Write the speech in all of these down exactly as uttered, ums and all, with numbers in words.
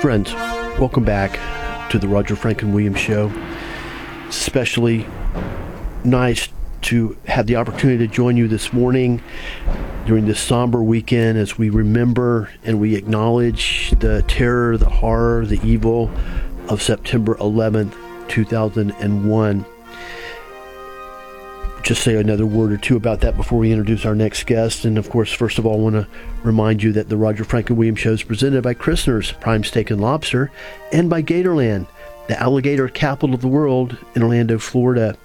Friends, welcome back to the Roger Franklin Williams Show. It's especially nice to have the opportunity to join you this morning during this somber weekend as we remember and we acknowledge the terror, the horror, the evil of September eleventh, two thousand one. Just say another word or two about that before we introduce our next guest. And of course, first of all, I want to remind you that the Roger Franklin Williams Show is presented by Christner's Prime Steak and Lobster and by Gatorland, the alligator capital of the world in Orlando, Florida.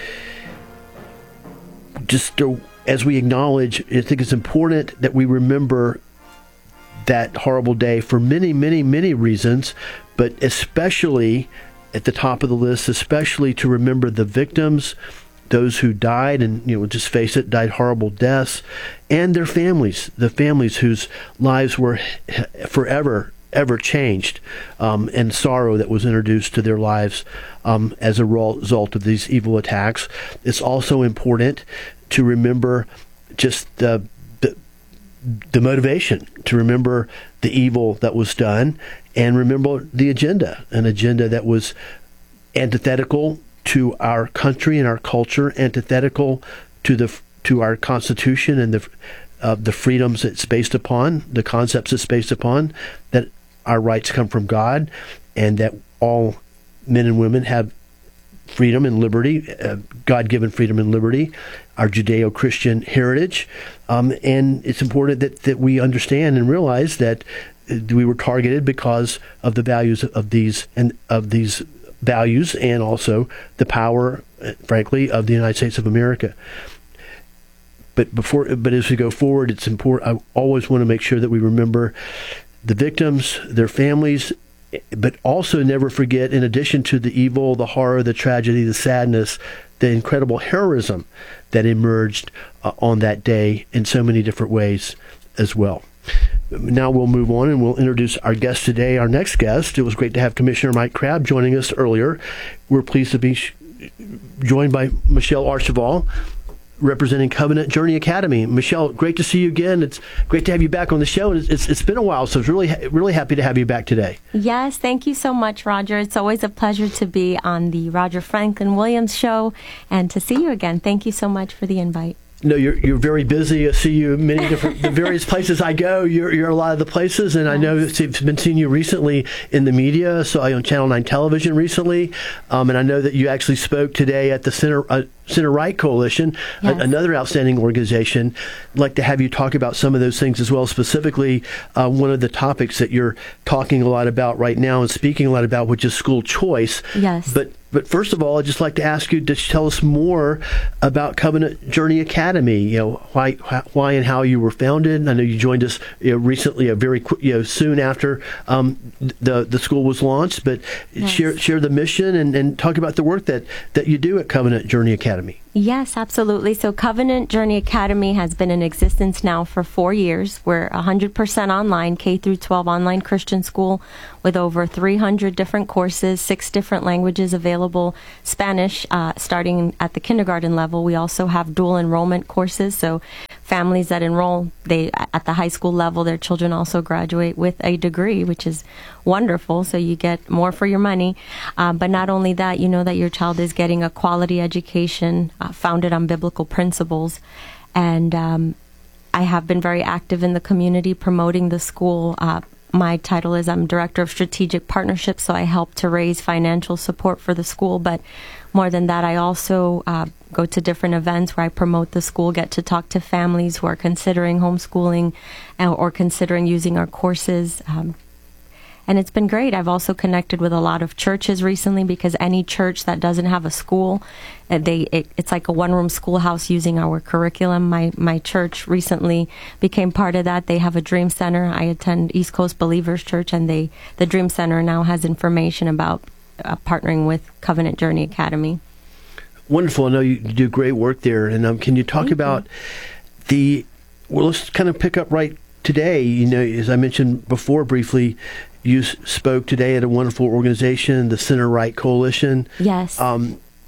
Just to, as we acknowledge, I think it's important that we remember that horrible day for many, many, many reasons, but especially at the top of the list, especially to remember the victims, those who died, and, you know, just face it, died horrible deaths, and their families, the families whose lives were forever, ever changed, um, and sorrow that was introduced to their lives um, as a result of these evil attacks. It's also important to remember just the, the, the motivation, to remember the evil that was done, and remember the agenda, an agenda that was antithetical to our country and our culture, antithetical to the to our Constitution and the uh, the freedoms it's based upon, the concepts it's based upon, that our rights come from God, and that all men and women have freedom and liberty, uh, God-given freedom and liberty, our Judeo-Christian heritage, um, and it's important that, that we understand and realize that we were targeted because of the values of these and of these. values and also the power, frankly, of the United States of America. But before, but as we go forward, it's important. I always want to make sure that we remember the victims, their families, but also never forget, in addition to the evil, the horror, the tragedy, the sadness, the incredible heroism that emerged uh, on that day in so many different ways as well. Now we'll move on and we'll introduce our guest today, our next guest. It was great to have Commissioner Mike Crabb joining us earlier. We're pleased to be sh- joined by Michelle Archibald, representing Covenant Journey Academy. Michelle, great to see you again. It's great to have you back on the show. It's, it's, it's been a while, so it's really, really happy to have you back today. Yes, thank you so much, Roger. It's always a pleasure to be on the Roger Franklin Williams Show and to see you again. Thank you so much for the invite. No, you're you're very busy. I see you in many different the various places I go. You're you're a lot of the places, and I know I've been seeing you recently in the media. So I on Channel nine Television recently, um, and I know that you actually spoke today at the Center uh, Center Right Coalition, yes. a, another outstanding organization. I'd like to have you talk about some of those things as well. Specifically, uh, one of the topics that you're talking a lot about right now and speaking a lot about, which is school choice. Yes, but. But first of all, I'd just like to ask you to tell us more about Covenant Journey Academy. You know, why, why, and how you were founded. I know you joined us you know, recently, a very quick, you know, soon after um, the the school was launched. But yes. share share the mission and, and talk about the work that, that you do at Covenant Journey Academy. Yes, absolutely. So Covenant Journey Academy has been in existence now for four years. We're one hundred percent online, K through twelve online Christian school with over three hundred different courses, six different languages available, Spanish uh, starting at the kindergarten level. We also have dual enrollment courses, so families that enroll they at the high school level, their children also graduate with a degree, which is wonderful. So you get more for your money. Uh, but not only that, you know that your child is getting a quality education uh, founded on biblical principles. And um, I have been very active in the community promoting the school. Uh, my title is I'm Director of Strategic Partnerships, so I help to raise financial support for the school. But more than that, I also uh, go to different events where I promote the school, get to talk to families who are considering homeschooling uh, or considering using our courses. Um, And it's been great. I've also connected with a lot of churches recently because any church that doesn't have a school, uh, they it, it's like a one-room schoolhouse using our curriculum. My my church recently became part of that. They have a Dream Center. I attend East Coast Believers Church, and they the Dream Center now has information about uh, partnering with Covenant Journey Academy. Wonderful. I know you do great work there. And um, can you talk Thank about you. the, well, let's kind of pick up right today. You know, as I mentioned before briefly, you spoke today at a wonderful organization, the Center Right Coalition. Yes. Um,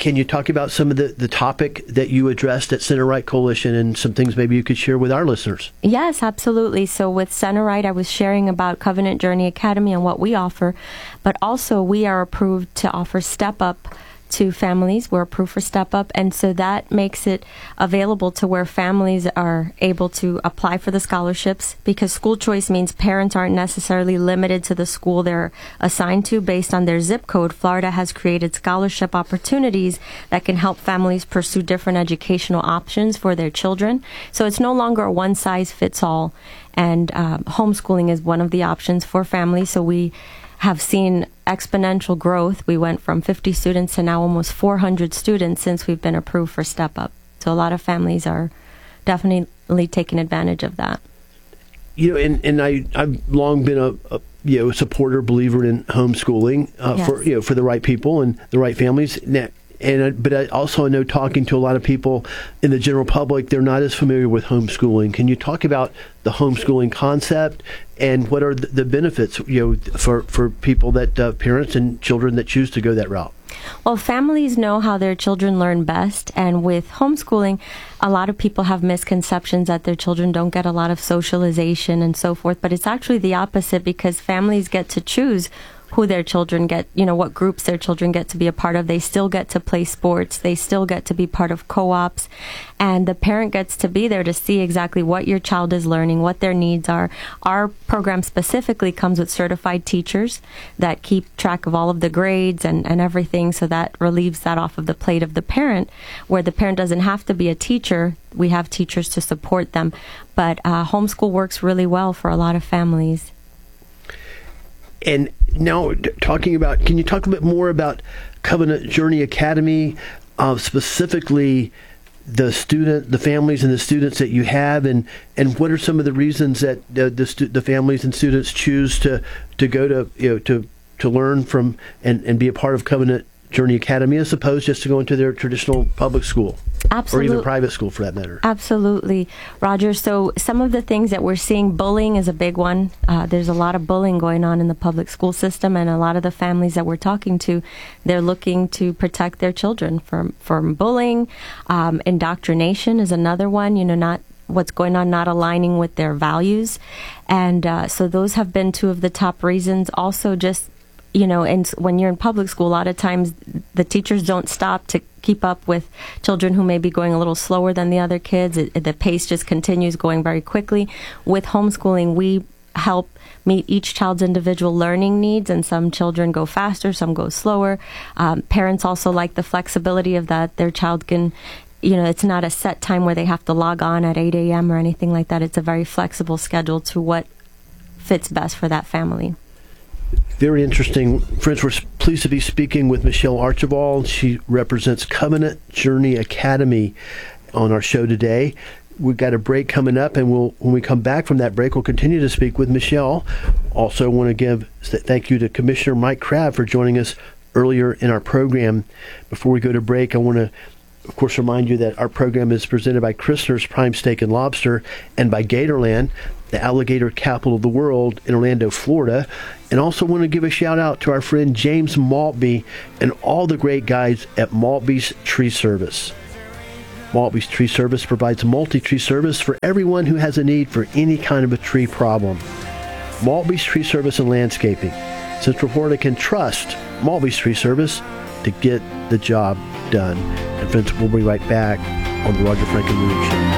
can you talk about some of the, the topic that you addressed at Center Right Coalition and some things maybe you could share with our listeners? Yes, absolutely. So with Center Right, I was sharing about Covenant Journey Academy and what we offer, but also we are approved to offer Step Up to families. We're approved for Step Up, and so that makes it available to where families are able to apply for the scholarships, because school choice means parents aren't necessarily limited to the school they're assigned to based on their zip code. Florida has created scholarship opportunities that can help families pursue different educational options for their children. So it's no longer a one-size-fits-all, and um, homeschooling is one of the options for families. So we have seen exponential growth. We went from fifty students to now almost four hundred students since we've been approved for Step Up. So a lot of families are definitely taking advantage of that. You know, and, and I, I've long been a, a you know supporter, believer in homeschooling uh, Yes. for you know for the right people and the right families. Now, And I- but I also know, talking to a lot of people in the general public, they're not as familiar with homeschooling. Can you talk about the homeschooling concept and what are the, the benefits, you know, for for people that uh, parents and children that choose to go that route? Well, families know how their children learn best, and with homeschooling, a lot of people have misconceptions that their children don't get a lot of socialization and so forth, but it's actually the opposite, because families get to choose who their children get, you know, what groups their children get to be a part of. They still get to play sports. They still get to be part of co-ops. And the parent gets to be there to see exactly what your child is learning, what their needs are. Our program specifically comes with certified teachers that keep track of all of the grades and, and everything, so that relieves that off of the plate of the parent, where the parent doesn't have to be a teacher. We have teachers to support them. But uh, homeschool works really well for a lot of families. And now, t- talking about, can you talk a bit more about Covenant Journey Academy, uh, specifically the student, the families and the students that you have, and, and what are some of the reasons that uh, the stu- the families and students choose to, to go to you know to to learn from and, and be a part of Covenant Journey Academy, as opposed just to go into their traditional public school? Absolutely. Or even private school, for that matter. Absolutely, Roger. So some of the things that we're seeing, bullying is a big one. Uh, there's a lot of bullying going on in the public school system, and a lot of the families that we're talking to, they're looking to protect their children from, from bullying. Um, indoctrination is another one, you know, not what's going on, not aligning with their values. And uh, so those have been two of the top reasons. Also, just you know, and when you're in public school, a lot of times the teachers don't stop to keep up with children who may be going a little slower than the other kids. It, the pace just continues going very quickly. With homeschooling, we help meet each child's individual learning needs, and some children go faster, some go slower. Um, parents also like the flexibility of that. Their child can, you know, it's not a set time where they have to log on at eight a.m. or anything like that. It's a very flexible schedule to what fits best for that family. Very interesting. Friends, we're pleased to be speaking with Michelle Archibald. She represents Covenant Journey Academy on our show today. We've got a break coming up, and we'll when we come back from that break, we'll continue to speak with Michelle. Also want to give thank you to Commissioner Mike Crabb for joining us earlier in our program. Before we go to break, I want to, of course, remind you that our program is presented by Christner's Prime Steak and Lobster and by Gatorland, the alligator capital of the world in Orlando, Florida. And also want to give a shout out to our friend James Maltby and all the great guys at Maltby's Tree Service. Maltby's Tree Service provides multi-tree service for everyone who has a need for any kind of a tree problem. Maltby's Tree Service and Landscaping. Central Florida can trust Maltby's Tree Service to get the job done. And friends, we'll be right back on the Roger Franklin Show.